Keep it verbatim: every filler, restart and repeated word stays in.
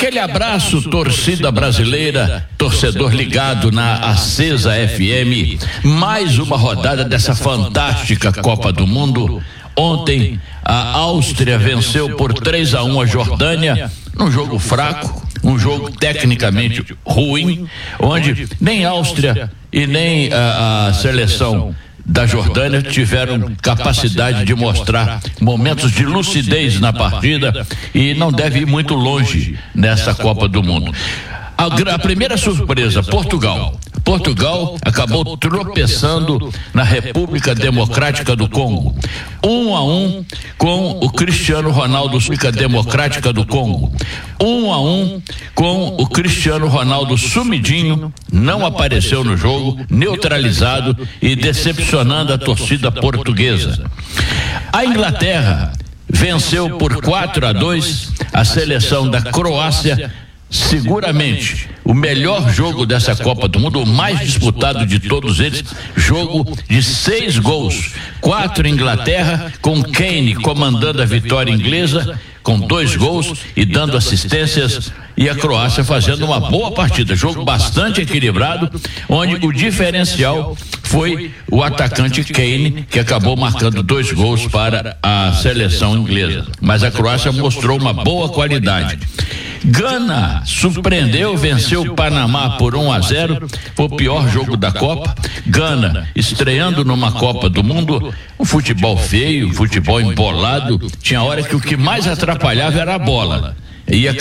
Aquele abraço, torcida brasileira, torcedor ligado na Acesa F M. Mais uma rodada dessa fantástica Copa do Mundo. Ontem a Áustria venceu por três a um a Jordânia, num jogo fraco, um jogo tecnicamente ruim, onde nem Áustria e nem a, a seleção da Jordânia tiveram capacidade de mostrar momentos de lucidez na partida e não deve ir muito longe nessa Copa do Mundo. A, a primeira surpresa, Portugal. Portugal acabou tropeçando na República Democrática do Congo. Um a um com o Cristiano Ronaldo, República Democrática do Congo. Um a um com o Cristiano Ronaldo sumidinho, não apareceu no jogo, neutralizado e decepcionando a torcida portuguesa. A Inglaterra venceu por quatro a dois a seleção da Croácia. Seguramente o melhor jogo dessa Copa do Mundo, o mais disputado de todos eles, jogo de seis gols, quatro Inglaterra, com Kane comandando a vitória inglesa com dois gols e dando assistências, e a Croácia fazendo uma boa partida, jogo bastante equilibrado, onde o diferencial foi o atacante Kane, que acabou marcando dois gols para a seleção inglesa, mas a Croácia mostrou uma boa qualidade. Gana surpreendeu, venceu o Panamá por um a zero, foi o pior jogo da Copa. Gana estreando numa Copa do Mundo, um futebol feio, futebol embolado, tinha hora que o que mais atrapalhava era a bola. Ia